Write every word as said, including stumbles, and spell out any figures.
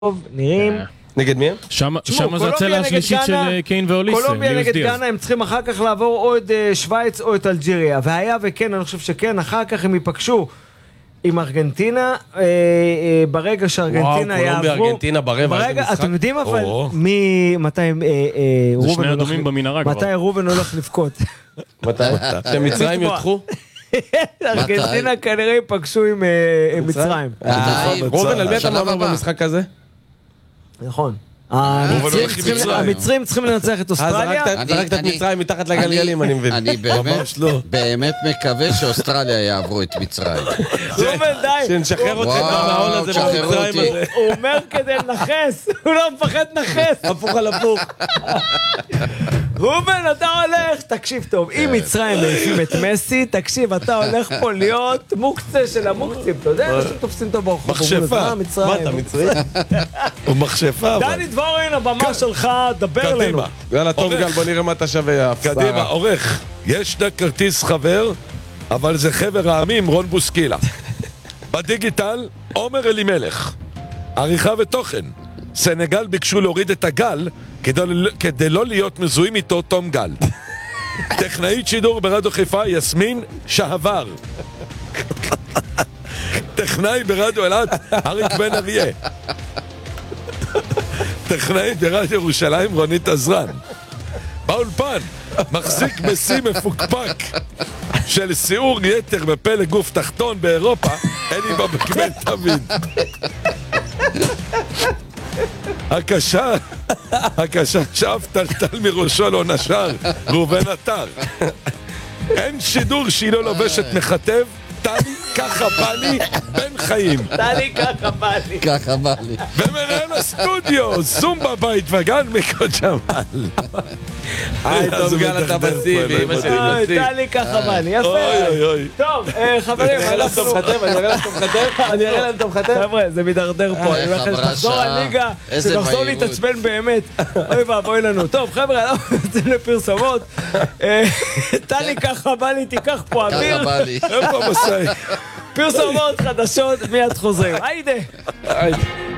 נראים נגד מי הם? שם זה הצלע השלישית של קיין ואוליסה. קולומביה נגד גאנה, הם צריכים אחר כך לעבור או את שוויץ או את אלג'יריה, והיה וכן, אני חושב שכן, אחר כך הם ייפגשו עם ארגנטינה, ברגע שארגנטינה יעברו. וואו, קולומביה, ארגנטינה ברבע. אתם יודעים אבל מתי מתי רובן הולך לבכות? מתי? שמצרים יותחו? ארגנטינה כנראה ייפגשו עם מצרים. רובן, על מי אתה מעבר במשחק הזה? נכון. המצרים צריכים לנצח את אוסטרליה. זרקת את מצרים מתחת לגלגלים, אני מבין. אני באמת מקווה שאוסטרליה יעברו את מצרים. רובן, די. שנשחרר אותך מהעול הזה במצרים הזה. הוא אומר כדי לנחס, הוא לא מפחד נחס. הפוך על הפוך. רובן, אתה הולך, תקשיב טוב, אם מצרים מעיפים את מסי, תקשיב, אתה הולך פה להיות מוקצה של המוקצים, אתה יודע, שתופסים אותו ברחוב. מכשפה, מה אתה מצרי? הוא מכשפה. דני דבורין, הבמה שלך, דבר לנו. יאללה, טוב גל, בוא נראה מה אתה שווה. קדימה, עורך, יש לה כרטיס חבר, אבל זה חבר העמים, רון בוסקילה. בדיגיטל, עומר אלימלך. עריכה ותוכן. סנגל ביקשו להוריד את הגל כדי, כדי לא להיות מזוהים איתו תום גל. טכנאית שידור ברדיו חיפה יסמין שהבר. טכנאי ברדיו אלעד אריק בן אריה. טכנאית ברדיו ירושלים רונית עזרן. באולפן מחזיק בשיא מפוקפק של סיעור יתר בפלג גוף תחתון באירופה, אלי בבקבל תמיד. הקשה, הקשה שאף טלטל מראשו לא נשר, ראובן עטר. אין שידור שהיא לא לובשת מכתב, טלי ככה בא לי בן חיים. טלי ככה בא לי. ככה בא לי. ומנהל הסטודיו, זום בבית וגן מקוד ג'מאל. היי, טוב גל, אתה בשיא, ואמא שלי בשיא. טלי ככה בא לי, יפה. אוי אוי אוי. טוב, חברים, אני אראה להם טוב חטב, אני אראה להם טוב חטב, אני אראה להם טוב חטב. חבר'ה, זה מדרדר פה, אני אומר לכם שתחזור הליגה, שתחזור להתעצבן באמת. אוי ואבוי לנו. טוב, חבר'ה, אנחנו יוצאים לפרסומות. טלי ככה בא לי, תיקח פה אוויר. ככה בא לי. איפה המסעי? פרסומות חדשות, מיד חוזרים. היידה.